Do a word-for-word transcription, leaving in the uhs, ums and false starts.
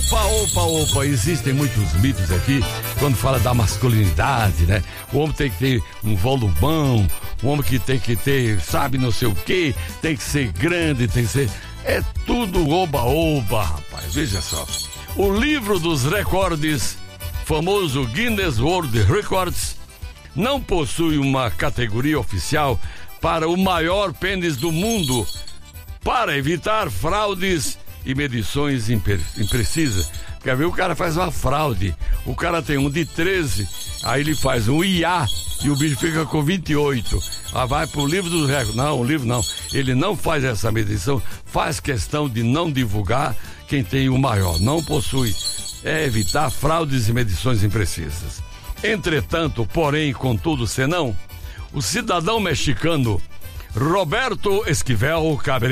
Opa, opa, opa, existem muitos mitos aqui quando fala da masculinidade, né? O homem tem que ter um volumão, o homem que tem que ter, sabe, não sei o quê, tem que ser grande, tem que ser... É tudo oba-oba, rapaz, veja só. O livro dos recordes, famoso Guinness World Records, não possui uma categoria oficial para o maior pênis do mundo, para evitar fraudes e medições imper- imprecisas. Quer ver? O cara faz uma fraude. O cara tem um de treze, aí ele faz um I A e o bicho fica com vinte e oito. Ah, vai pro livro dos recordes. Não, o livro não. Ele não faz essa medição, faz questão de não divulgar quem tem o maior. Não possui. É evitar fraudes e medições imprecisas. Entretanto, porém, contudo, senão, o cidadão mexicano Roberto Esquivel Cabrera